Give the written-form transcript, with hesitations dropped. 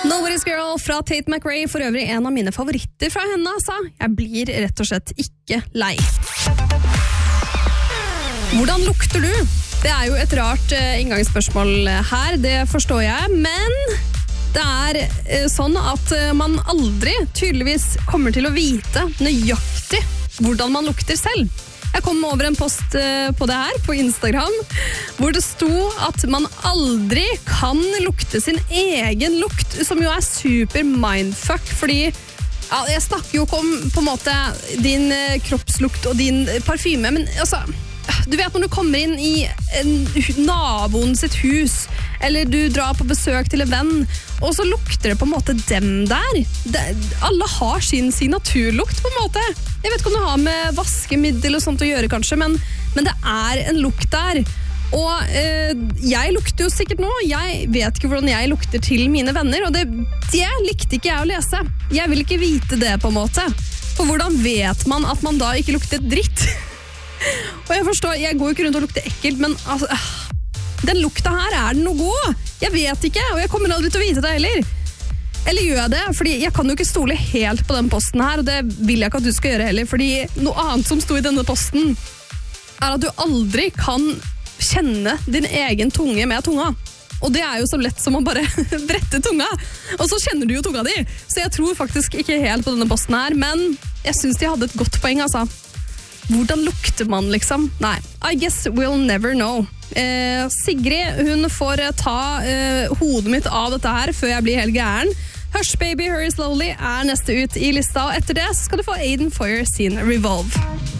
Nobody's Girl fra Tate McRae, for øvrig en av mine favoritter fra henne, altså. Jeg blir rett og slett ikke lei. Hvordan lukter du? Det er jo et rart inngangsspørsmål her, det forstår jeg, men det er sånn at man aldri tydeligvis kommer til å vite nøyaktig hvordan man lukter selv. Jeg kom over en post på det her, på Instagram, hvor det sto at man aldri kan lukte sin egen lukt, som jo er super mindfuck, fordi ja, jeg snakker jo ikke om på en måte din kroppslukt og din parfyme, men altså, du vet når du kommer inn i naboen sitt hus, eller du drar på besøk til en venn, og så lukter det på en måte dem der. Alle har sin signaturlukt på en måte. Jeg vet ikke om det har med vaskemiddel og sånt å gjøre kanskje, men det er en lukt der. Og jeg lukter jo sikkert nå, jeg vet ikke hvordan jeg lukter til mine venner, og det likte ikke jeg å lese. Jeg vil ikke vite det på en måte. For hvordan vet man at man da ikke lukter dritt? Og jeg forstår, jeg går jo ikke rundt og lukter ekkelt, men altså, den lukta her, er den noe god? Jeg vet ikke, og jeg kommer aldri til å vite det heller. Eller gjør jeg det? Fordi jeg kan jo ikke stole helt på den posten her, og det vil jeg ikke at du skal gjøre heller, fordi noe annet som sto i denne posten er at du aldri kan kjenne din egen tunge med tunga. Og det er jo så lett som å bare brette tunga, og så kjenner du jo tunga di. Så jeg tror faktisk ikke helt på denne posten her, men jeg synes de hadde et godt poeng, altså. Hvordan lukter man liksom? Nei, I guess we'll never know. Sigrid, hun får ta hodet mitt av dette her før jeg blir helt gæren. Hush Baby, Hurry Slowly er neste ut i lista, og etter det så skal du få Aiden Foyer sin Revolve.